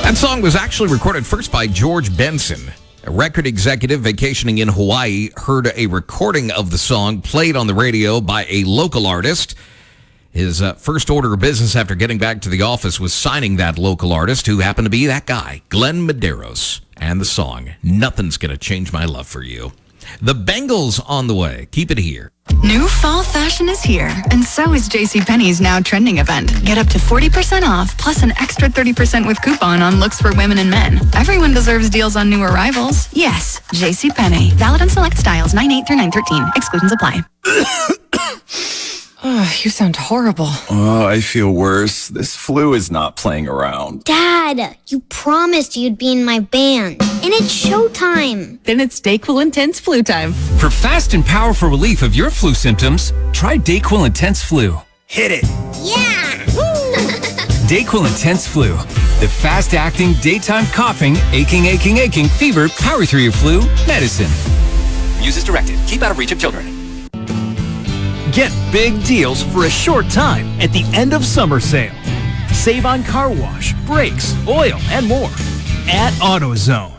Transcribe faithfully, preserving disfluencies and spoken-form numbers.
That song was actually recorded first by George Benson. A record executive vacationing in Hawaii heard a recording of the song played on the radio by a local artist. His uh, first order of business after getting back to the office was signing that local artist, who happened to be that guy, Glenn Medeiros, and the song, Nothing's Gonna Change My Love for You. The Bengals on the way. Keep it here. New fall fashion is here, and so is JCPenney's now trending event. Get up to forty percent off, plus an extra thirty percent with coupon on looks for women and men. Everyone deserves deals on new arrivals. Yes, JCPenney. Valid on select styles, nine eight through nine thirteen. Exclusions apply. Oh, you sound horrible. Oh, I feel worse. This flu is not playing around. Dad, you promised you'd be in my band. And it's showtime. Then it's Dayquil Intense Flu time. For fast and powerful relief of your flu symptoms, try Dayquil Intense Flu. Hit it. Yeah! Dayquil Intense Flu. The fast-acting, daytime coughing, aching, aching, aching, fever, power through your flu medicine. Use as directed. Keep out of reach of children. Get big deals for a short time at the end of summer sale. Save on car wash, brakes, oil, and more at AutoZone.